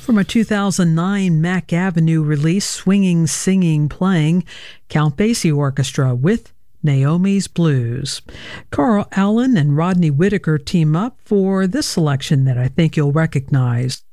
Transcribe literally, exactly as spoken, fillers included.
From a two thousand nine Mack Avenue release, Swinging, Singing, Playing, Count Basie Orchestra with Naomi's Blues. Carl Allen and Rodney Whitaker team up for this selection that I think you'll recognize.